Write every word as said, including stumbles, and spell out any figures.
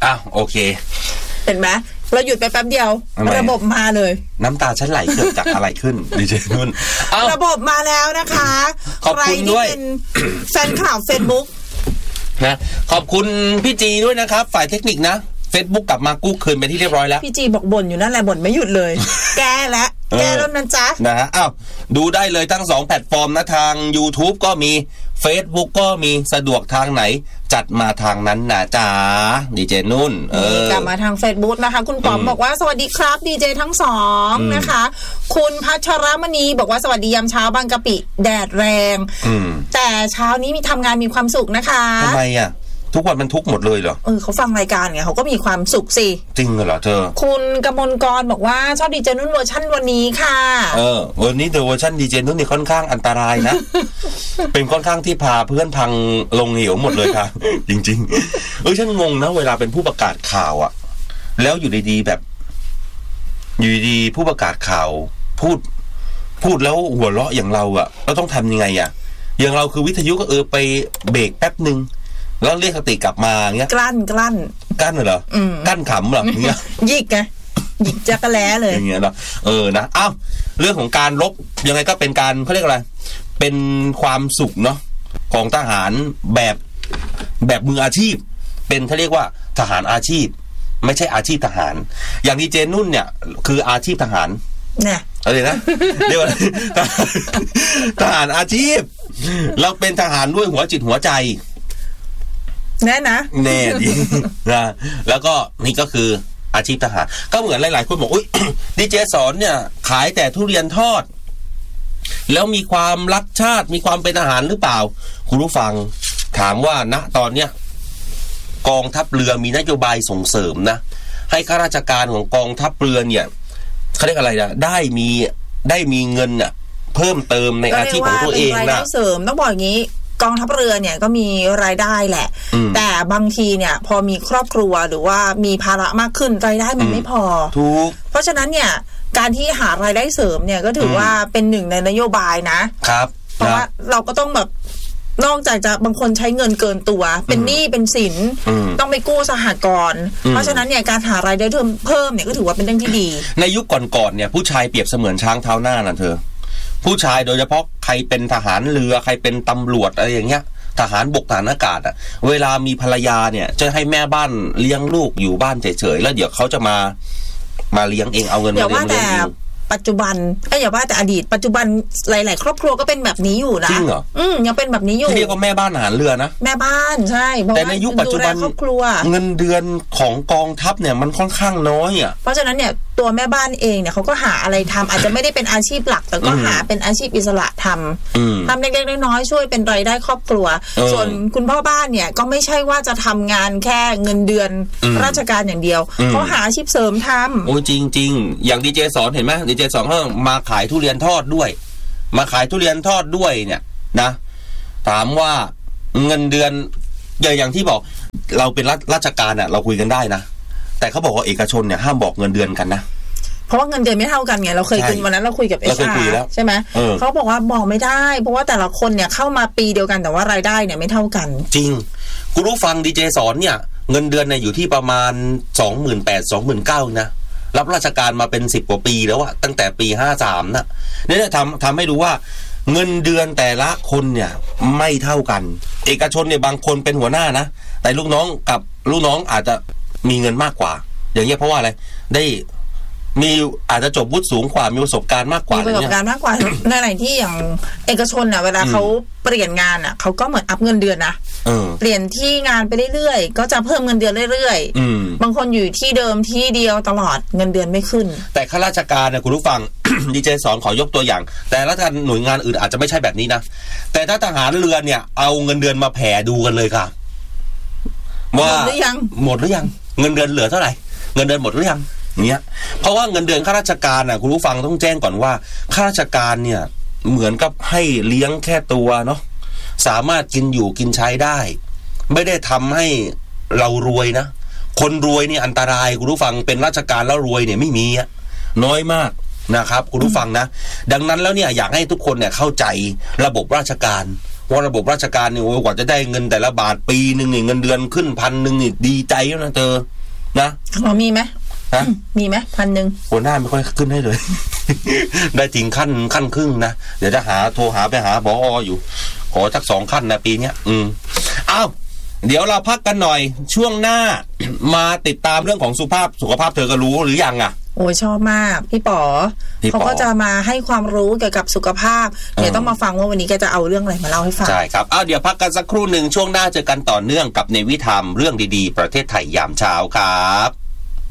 อ้าวโอเคเห็นไหมเราหยุดไปแป๊บเดียวระบบมาเลยน้ำตาฉันไหลเกิดจากอะไรขึ้นดิเจนุ่นระบบมาแล้วนะคะขอบคุณด้วยแฟนคลับ Facebook นะขอบคุณพี่จีด้วยนะครับฝ่ายเทคนิคนะ Facebook กลับมากู้คืนไปที่เรียบร้อยแล้วพี่จีบอกบ่นอยู่นั่นแหละบ่นไม่หยุดเลยแก้แล้วแก้แล้วนะจ๊ะนะฮะอ้าวดูได้เลยทั้งสองแพลตฟอร์มนะทาง YouTube ก็มี Facebook ก็มีสะดวกทางไหนจัดมาทางนั้นนะจ๊ะดีเจนุ่นเออกลับมาทาง Facebook นะคะคุณป๋อมบอกว่าสวัสดีครับดีเจทั้งสองนะคะคุณพัชรมณีบอกว่าสวัสดียามเช้าบางกะปิแดดแรงแต่เช้านี้มีทำงานมีความสุขนะคะทำไมอ่ะทุกวันมันทุกหมดเลยเหรอเออเขาฟังรายการไงเขาก็มีความสุขสิจริงเหรอเธอคุณกมลกรบอกว่าชอบดีเจนุ่นเวอร์ชั่นวันนี้ค่ะเออวันนี้เวอร์ชั่นดีเจนุ่นนี่ค่อนข้างอันตรายนะ เป็นค่อนข้างที่พาเพื่อนพังลงเหวหมดเลยค่ะ จริงๆเออฉันงงนะเวลาเป็นผู้ประกาศข่าวอ่ะแล้วอยู่ดีๆแบบอยู่ดีๆผู้ประกาศข่าวพูดพูดแล้วหัวเราะอย่างเราอ่ะเราต้องทำยังไงอ่ะอย่างเราคือวิทยุก็เออไปเบรกแป๊บนึงแล้วเรียกสติกลับมาเงี้ยกลั้นกลั้นกลั้นเหรอกั้นขำเหรอเงี้ยยิกไงยิกจักรแล้เลยอย่างเงี้ยเนาะเออนะอ้าวเรื่องของการรบยังไงก็เป็นการเขาเรียกอะไรเป็นความสุขเนาะของทหารแบบแบบมืออาชีพเป็นเขาเรียกว่าทหารอาชีพไม่ใช่อาชีพทหารอย่างดีเจนุ่นเนี่ยคืออาชีพทหารเนี่ยอะไรนะเดี๋ยวทหารอาชีพเราเป็นทหารด้วยหัวจิตหัวใจแน่นะแน่ดินะแล้วก็นี่ก็คืออาชีพทหารก็เหมือนหลายๆคนบอกอุ้ยดีเจสอนเนี่ยขายแต่ทุเรียนทอดแล้วมีความรักชาติมีความเป็นทหารหรือเปล่าคุณผู้ฟังถามว่าณตอนเนี้ยกองทัพเรือมีนโยบายส่งเสริมนะให้ข้าราชการของกองทัพเรือเนี่ยเขาเรียกอะไรนะได้มีได้มีเงินน่ะเพิ่มเติมในอาชีพของตัวเองนะรายได้เสริมต้องบอกอย่างนี้กองทัพเรือเนี่ยก็มีรายได้แหละแต่บางทีเนี่ยพอมีครอบครัวหรือว่ามีภาระมากขึ้นรายได้มันไม่พอถูกเพราะฉะนั้นเนี่ยการที่หารายได้เสริมเนี่ยก็ถือว่าเป็นหนึ่งในนโยบายนะครับเพราะว่าเราก็ต้องแบบนอกจากจะบางคนใช้เงินเกินตัวเป็นหนี้เป็นสินต้องไปกู้สหกรณ์เพราะฉะนั้นเนี่ยการหารายได้เพิ่มเนี่ยก็ถือว่าเป็นเรื่องที่ดีในยุคก่อนๆเนี่ยผู้ชายเปรียบเสมือนช้างเท้าหน้าน่ะเธอผู้ชายโดยเฉพาะใครเป็นทหารเรือใครเป็นตำรวจอะไรอย่างเงี้ยทหารบกทหารอากาศอ่ะเวลามีภรรยาเนี่ยจะให้แม่บ้านเลี้ยงลูกอยู่บ้านเฉยๆแล้วเดี๋ยวเขาจะมามาเลี้ยงเองเอาเงินมาเลี้ยงเองปัจจุบันไอ้อย่าว่าแต่อดีตปัจจุบันหลายๆครอบครัวก็เป็นแบบนี้อยู่นะจริงเหรออืมยังเป็นแบบนี้อยู่เรียกว่าแม่บ้านทหารเรือนะแม่บ้านใช่แต่ในยุคปัจจุบันเงินเดือนของกองทัพเนี่ยมันค่อนข้างน้อยอ่ะเพราะฉะนั้นเนี่ยตัวแม่บ้านเองเนี่ยเขาก็หาอะไรทำอาจจะไม่ได้เป็นอาชีพหลักแต่ก็หาเป็นอาชีพอิสระทำทำเล็กๆน้อยๆช่วยเป็นรายได้ครอบครัวส่วนคุณพ่อบ้านเนี่ยก็ไม่ใช่ว่าจะทำงานแค่เงินเดือนราชการอย่างเดียวเขาหาอาชีพเสริมทำโอ้จริงๆอย่างดีเจสอนเห็นไหมดีเจสอนเขามาขายทุเรียนทอดด้วยมาขายทุเรียนทอดด้วยเนี่ยนะถามว่าเงินเดือนอย่างที่บอกเราเป็นราชการเนี่ยเราคุยกันได้นะแต่เขาบอกว่าเอกชนเนี่ยห้ามบอกเงินเดือนกันนะเพราะว่าเงินเดือนไม่เท่ากันไงเราเคยคุยวันนั้นเราคุยกับเอชอาร์ใช่ไหมเขาบอกว่าบอกไม่ได้เพราะว่าแต่ละคนเนี่ยเข้ามาปีเดียวกันแต่ว่ารายได้เนี่ยไม่เท่ากันจริงคุณรู้ฟังดีเจสอนเนี่ยเงินเดือนเนี่ยอยู่ที่ประมาณ สองหมื่นแปดพัน สองหมื่นเก้าพัน นะรับราชการมาเป็นสิบกว่าปีแล้วอะตั้งแต่ปีห้าสิบสามนะเนี่ยทำทำให้รู้ว่าเงินเดือนแต่ละคนเนี่ยไม่เท่ากันเอกชนเนี่ยบางคนเป็นหัวหน้านะแต่ลูกน้องกับลูกน้องอาจจะมีเงินมากกว่าอย่างเงี้ยเพราะว่าอะไรได้มีอาจจะจบวุฒิสูงกว่ามีประสบการณ์มากกว่ามีประสบการณ์มากกว่าในไหนที่อย่างเอกชนน่ะเวลาเขาเปลี่ยนงานอ่ะเขาก็เหมือนอัพเงินเดือนนะเปลี่ยนที่งานไปเรื่อยๆก็จะเพิ่มเงินเดือนเรื่อยๆบางคนอยู่ที่เดิมที่เดียวตลอดเงินเดือนไม่ขึ้นแต่ข้าราชการเนี่ยคุณผู้ฟัง ดีเจสอนขอยกตัวอย่างแต่ละท่านหน่วยงานอื่นอาจจะไม่ใช่แบบนี้นะแต่ถ้าทหารเรือเนี่ยเอาเงินเดือนมาแผ่ดูกันเลยค่ะว่าหมดหรือยังหมดหรือยังเงินเดือนเหลือเท่าไหร่เงินเดือนหมดหรือยังเนี้ยเพราะว่าเงินเดือนข้าราชการน่ะคุณผู้ฟังต้องแจ้งก่อนว่าข้าราชการเนี่ยเหมือนกับให้เลี้ยงแค่ตัวเนาะสามารถกินอยู่กินใช้ได้ไม่ได้ทำให้เรารวยนะคนรวยนี่อันตรายคุณผู้ฟังเป็นราชการแล้วรวยเนี่ยไม่มีอ่ะน้อยมากนะครับคุณผู้ฟังนะดังนั้นแล้วเนี่ยอยากให้ทุกคนเนี่ยเข้าใจระบบราชการว่าระบบราชการเนี่ยกว่าจะได้เงินแต่ละบาทปีนึงนี่เงินเดือนขึ้นพันนึงนี่ดีใจแล้วนะเธอนะอ๋อมีไหมฮะมีไหมพันหนึ่งหัวหน้าไม่ค่อยขึ้นให้เลย ได้จริงขั้นขั้นครึ่งนะเดี๋ยวจะหาโทรหาไปหาบออยู่ขอสักสองขั้นนะปีเนี้ยอืมอ้าวเดี๋ยวเราพักกันหน่อยช่วงหน้า มาติดตามเรื่องของสุขภาพสุขภาพเธอก็รู้หรือยังอ่ะโอ้ชอบมากพี่ป๋อเขาก็จะมาให้ความรู้เกี่ยวกับสุขภาพเดี๋ยวต้องมาฟังว่าวันนี้แกจะเอาเรื่องอะไรมาเล่าให้ฟังใช่ครับอ้าวเดี๋ยวพักกันสักครู่หนึ่งช่วงหน้าเจอกันต่อเนื่องกับในวิธรรมเรื่องดีๆประเทศไทยยามเช้าครับ